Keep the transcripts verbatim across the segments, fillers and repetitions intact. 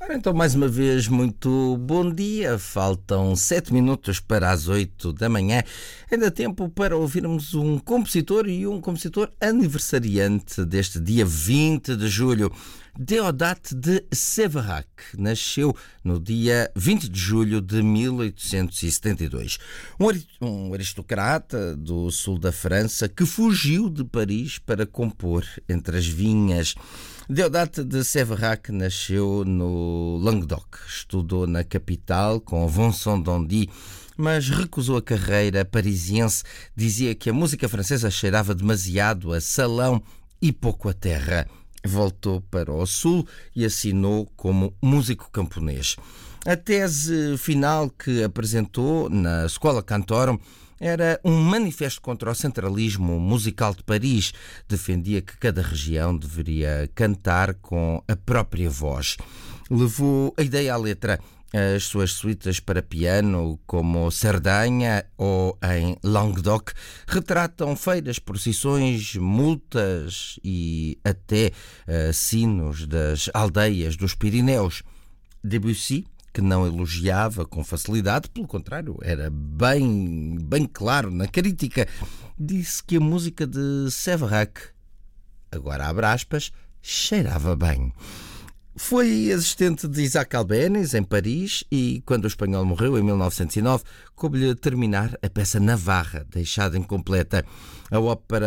Ora, então, mais uma vez, muito bom dia. Faltam sete minutos para as oito da manhã. Ainda há tempo para ouvirmos um compositor e um compositor aniversariante deste dia vinte de julho. Deodat de Séverac nasceu no dia vinte de julho de mil oitocentos e setenta e dois. Um aristocrata do sul da França que fugiu de Paris para compor entre as vinhas. Deodat de Séverac nasceu no Languedoc. Estudou na capital com Vincent d'Indy, mas recusou a carreira parisiense. Dizia que a música francesa cheirava demasiado a salão e pouco a terra. Voltou para o sul e assinou como músico camponês. A tese final que apresentou na Escola Cantorum era um manifesto contra o centralismo musical de Paris. Defendia que cada região deveria cantar com a própria voz. Levou a ideia à letra. As suas suítes para piano, como Cerdanha ou em Languedoc, retratam feiras, procissões, multas e até uh, sinos das aldeias dos Pirineus. Debussy, que não elogiava com facilidade, pelo contrário, era bem, bem claro na crítica, disse que a música de Séverac, agora abre aspas, cheirava bem. Foi assistente de Isaac Albéniz em Paris e, quando o espanhol morreu em mil novecentos e nove, coube-lhe terminar a peça Navarra, deixada incompleta. A ópera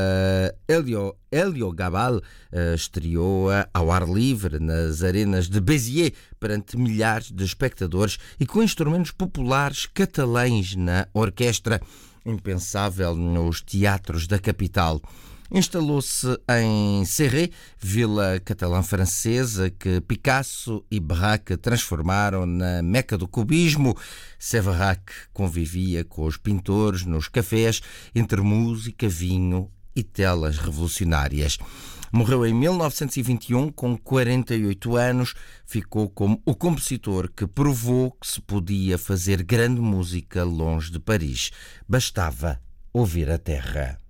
Helio, Heliogabal uh, estreou-a ao ar livre nas arenas de Béziers perante milhares de espectadores e com instrumentos populares catalães na orquestra, impensável nos teatros da capital. Instalou-se em Céret, vila catalã francesa que Picasso e Braque transformaram na meca do cubismo. Séverac convivia com os pintores nos cafés, entre música, vinho e telas revolucionárias. Morreu em mil novecentos e vinte e um, com quarenta e oito anos. Ficou como o compositor que provou que se podia fazer grande música longe de Paris. Bastava ouvir a terra.